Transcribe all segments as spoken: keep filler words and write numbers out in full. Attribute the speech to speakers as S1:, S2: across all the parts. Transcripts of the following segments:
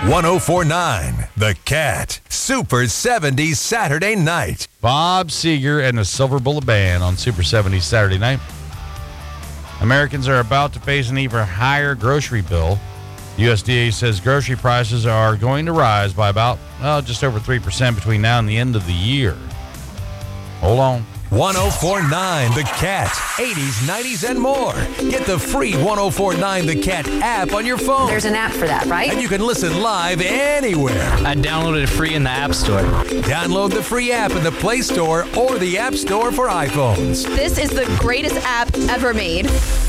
S1: one oh four point nine The Cat. Super seventies Saturday night.
S2: Bob Seger and the Silver Bullet Band on Super seventies Saturday night. Americans are about to face an even higher grocery bill. U S D A says grocery prices are going to rise by about, well, just over three percent between now and the end of the year. Hold on.
S1: one oh four point nine The Cat. eighties, nineties, and more. Get the free one oh four point nine The Cat app on your phone.
S3: There's an app for that, right?
S1: And you can listen live anywhere.
S4: I downloaded it free in the App Store.
S1: Download the free app in the Play Store or the App Store for iPhones.
S5: This is the greatest app ever made.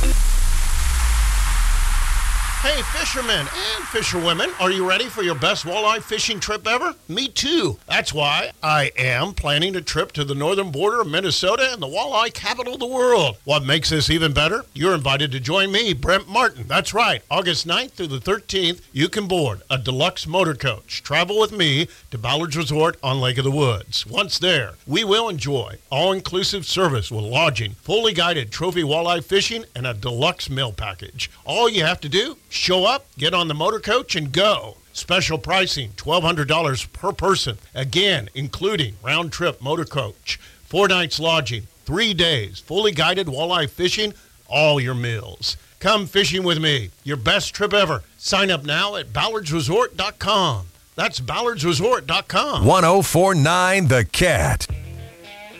S6: Hey, fishermen and fisherwomen, are you ready for your best walleye fishing trip ever? Me too. That's why I am planning a trip to the northern border of Minnesota and the walleye capital of the world. What makes this even better? You're invited to join me, Brent Martin. That's right. August ninth through the thirteenth, you can board a deluxe motor coach. Travel with me to Ballard's Resort on Lake of the Woods. Once there, we will enjoy all-inclusive service with lodging, fully guided trophy walleye fishing, and a deluxe meal package. All you have to do, show up, get on the motor coach, and go. Special pricing, twelve hundred dollars per person. Again, including round-trip motor coach, four nights lodging, three days, fully guided walleye fishing, all your meals. Come fishing with me. Your best trip ever. Sign up now at ballards resort dot com. That's ballards resort dot com.
S1: one oh four point nine The Cat.